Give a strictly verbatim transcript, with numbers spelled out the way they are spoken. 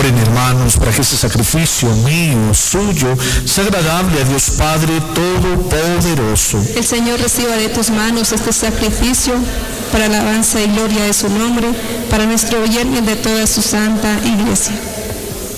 Oren, hermanos, para que este sacrificio mío, suyo, sea agradable a Dios Padre Todopoderoso. El Señor reciba de tus manos este sacrificio para alabanza y gloria de su nombre, para nuestro bien y de toda su santa Iglesia.